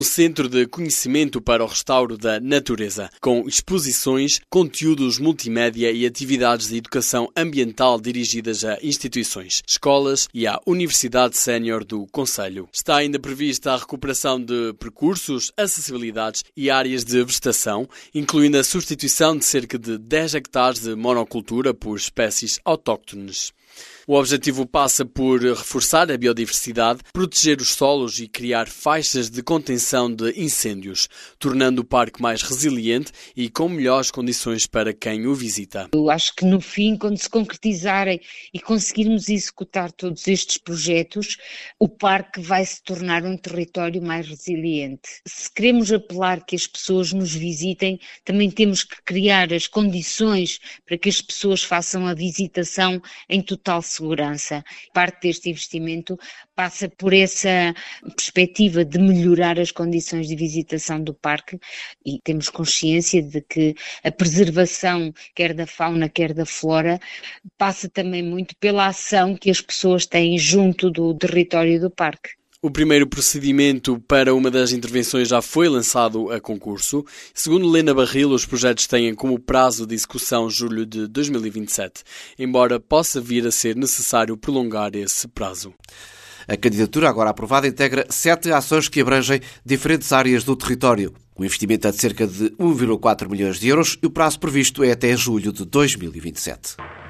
Um centro de conhecimento para o restauro da natureza, com exposições, conteúdos multimédia e atividades de educação ambiental dirigidas a instituições, escolas e à Universidade Sénior do Concelho. Está ainda prevista a recuperação de percursos, acessibilidades e áreas de vegetação, incluindo a substituição de cerca de 10 hectares de monocultura por espécies autóctones. O objetivo passa por reforçar a biodiversidade, proteger os solos e criar faixas de contenção de incêndios, tornando o parque mais resiliente e com melhores condições para quem o visita. Eu acho que no fim, quando se concretizarem e conseguirmos executar todos estes projetos, o parque vai se tornar um território mais resiliente. Se queremos apelar que as pessoas nos visitem, também temos que criar as condições para que as pessoas façam a visitação em total segurança. Parte deste investimento passa por essa perspectiva de melhorar as condições de visitação do parque e temos consciência de que a preservação, quer da fauna, quer da flora, passa também muito pela ação que as pessoas têm junto do território do parque. O primeiro procedimento para uma das intervenções já foi lançado a concurso. Segundo Lena Barril, os projetos têm como prazo de execução julho de 2027, embora possa vir a ser necessário prolongar esse prazo. A candidatura, agora aprovada, integra 7 ações que abrangem diferentes áreas do território. O investimento é de cerca de 1,4 milhões de euros e o prazo previsto é até julho de 2027.